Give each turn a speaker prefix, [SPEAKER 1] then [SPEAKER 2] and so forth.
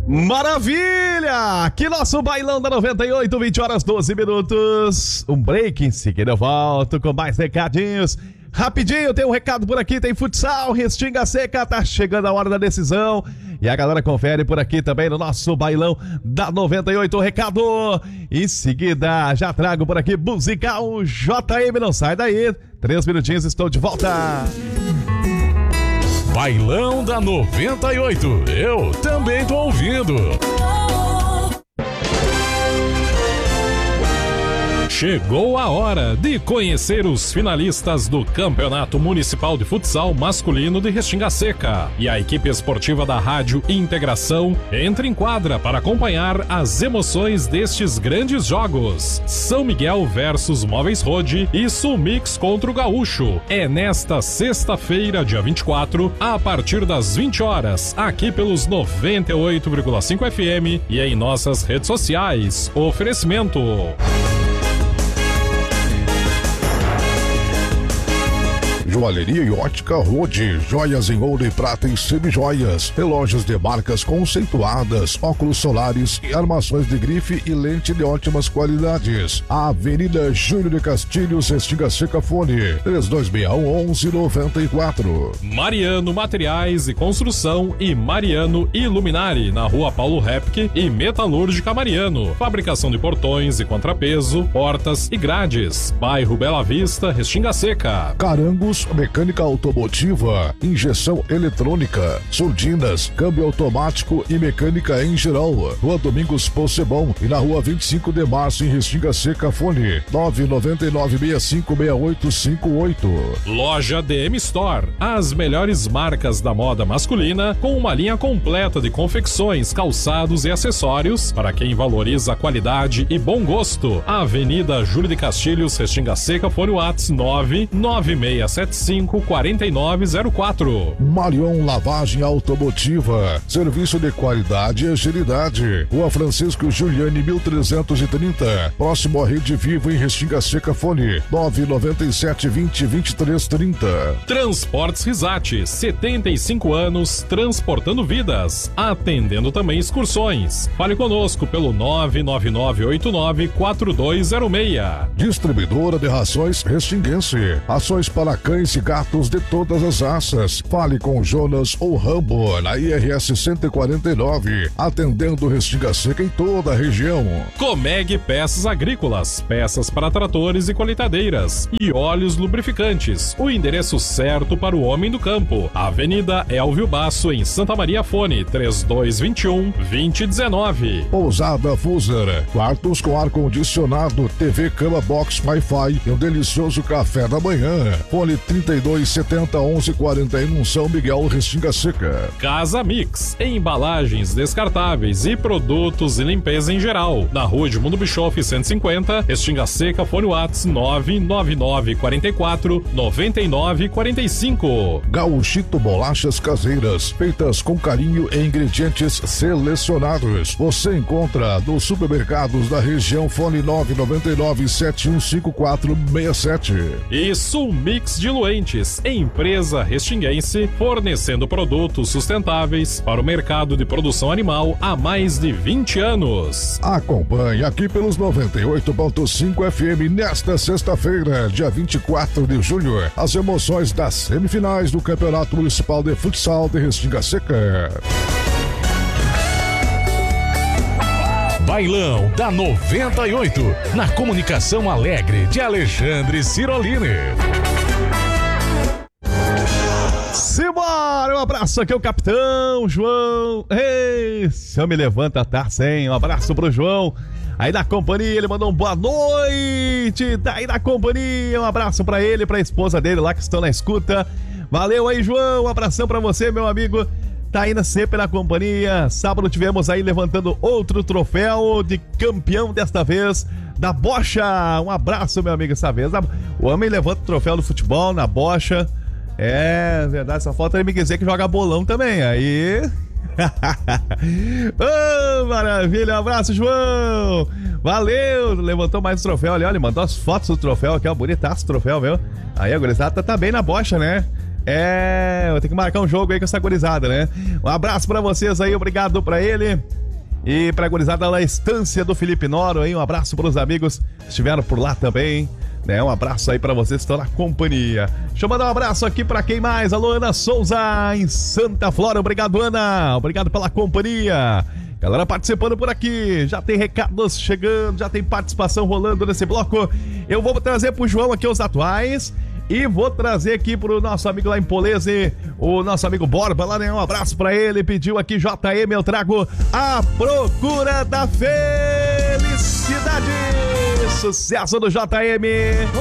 [SPEAKER 1] Maravilha! Aqui nosso bailão da 98, 20 horas 12 minutos. Um break, em seguida eu volto com mais recadinhos. Rapidinho, tem um recado por aqui, tem futsal, Restinga Seca, tá chegando a hora da decisão. E a galera confere por aqui também no nosso bailão da 98, o recado. Em seguida, já trago por aqui musical JM, não sai daí. 3 minutinhos, estou de volta.
[SPEAKER 2] Bailão da 98, eu também tô ouvindo. Chegou a hora de conhecer os finalistas do Campeonato Municipal de Futsal Masculino de Restinga Seca. E a equipe esportiva da Rádio Integração entra em quadra para acompanhar as emoções destes grandes jogos. São Miguel versus Móveis Rode e Sulmix contra o Gaúcho. É nesta sexta-feira, dia 24, a partir das 20 horas, aqui pelos 98,5 FM e em nossas redes sociais. Oferecimento.
[SPEAKER 3] Joalheria e ótica Rode, joias em ouro e prata e semijoias, relógios de marcas conceituadas, óculos solares e armações de grife e lente de ótimas qualidades. Avenida Júlio de Castilhos, Restinga Seca, fone 3261-1194.
[SPEAKER 2] Mariano Materiais e Construção e Mariano Iluminari, na Rua Paulo Repke e Metalúrgica Mariano. Fabricação de portões e contrapeso, portas e grades. Bairro Bela Vista, Restinga Seca.
[SPEAKER 3] Carangos Mecânica Automotiva, injeção eletrônica, surdinas, câmbio automático e mecânica em geral. Rua Domingos Possebon e na Rua 25 de Março em Restinga Seca, fone 999656858.
[SPEAKER 2] Loja DM Store, as melhores marcas da moda masculina com uma linha completa de confecções, calçados e acessórios para quem valoriza a qualidade e bom gosto. Avenida Júlio de Castilhos, Restinga Seca, fone WhatsApp 99675-4904.
[SPEAKER 3] Marion Lavagem Automotiva, serviço de qualidade e agilidade. Rua Francisco Giuliani 1330, próximo à Rede Vivo em Restinga Seca, fone 99720-2330.
[SPEAKER 2] Transportes Risate, 75 anos transportando vidas, atendendo também excursões. Fale conosco pelo 99989-4206.
[SPEAKER 3] Distribuidora de rações Restinguense, ações para cães e gatos de todas as raças. Fale com Jonas ou Rambo na IRS 149, atendendo Restinga Seca em toda a região.
[SPEAKER 2] Comeg Peças Agrícolas, peças para tratores e colheitadeiras e óleos lubrificantes. O endereço certo para o homem do campo. Avenida Elvio Basso, em Santa Maria, fone 3221-2019.
[SPEAKER 3] Pousada Fuser, quartos com ar-condicionado, TV, cama, box, Wi-Fi e um delicioso café da manhã. Fone 3270-1141, São Miguel, Restinga Seca.
[SPEAKER 2] Casa Mix, embalagens descartáveis e produtos de limpeza em geral. Na Rua Edmundo Bischoff 150, Restinga Seca, fone WhatsApp 99944-9945.
[SPEAKER 3] Gauchito Bolachas Caseiras, feitas com carinho e ingredientes selecionados. Você encontra nos supermercados da região, fone 999-715467.
[SPEAKER 2] E Sulmix Diluentes, empresa restinguense, fornecendo produtos sustentáveis para o mercado de produção animal há mais de 20 anos.
[SPEAKER 3] Acompanhe aqui pelos 98.5 FM nesta sexta-feira, dia 24 de julho, as emoções das semifinais do Campeonato Municipal de Futsal de Restinga Seca.
[SPEAKER 2] Bailão da 98, na comunicação alegre de Alexandre Cirolini.
[SPEAKER 1] Simbora, um abraço aqui ao capitão João. Ei, se eu me levanta, tá sem. Um abraço pro João aí da companhia, ele mandou um boa noite, tá aí na companhia, um abraço pra ele, pra esposa dele lá que estão na escuta. Valeu aí, João, um abração pra você, meu amigo. Tá indo sempre na companhia. Sábado tivemos aí levantando outro troféu de campeão, desta vez da bocha. Um abraço, meu amigo, essa vez o homem levanta o troféu do futebol na bocha. É verdade, só falta ele me dizer que joga bolão também. Aí... oh, maravilha, um abraço, João. Valeu, levantou mais o troféu ali, olha, mandou as fotos do troféu aqui, ó, bonitaço o troféu, meu. Aí a gurizada tá bem na bocha, né? É, vou ter que marcar um jogo aí com essa gurizada, né? Um abraço pra vocês aí, obrigado pra ele. E pra gurizada da Estância do Felipe Noro, hein? Um abraço pros amigos que estiveram por lá também, né? Um abraço aí pra vocês que estão na companhia. Deixa eu mandar um abraço aqui pra quem mais? Alô, Ana Souza, em Santa Flora. Obrigado, Ana. Obrigado pela companhia. Galera participando por aqui, já tem recados chegando, já tem participação rolando nesse bloco. Eu vou trazer pro João aqui os atuais e vou trazer aqui pro nosso amigo lá em Polese, o nosso amigo Borba lá, né? Um abraço pra ele, pediu aqui JM, eu trago A Procura da Felicidade. Sucesso do JM.